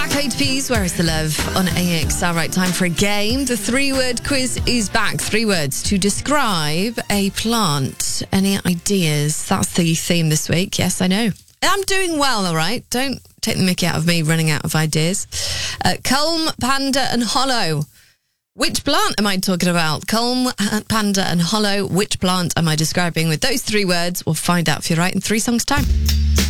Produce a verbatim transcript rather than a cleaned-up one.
Black Eyed Peas, Where is the Love on A X R. Right, time for a game. The three-word quiz is back. Three words to describe a plant. Any ideas? That's the theme this week. Yes, I know. I'm doing well, all right. Don't take the mickey out of me running out of ideas. Uh, culm, panda and hollow. Which plant am I talking about? Culm, panda and hollow. Which plant am I describing with those three words? We'll find out if you're right in three songs' time.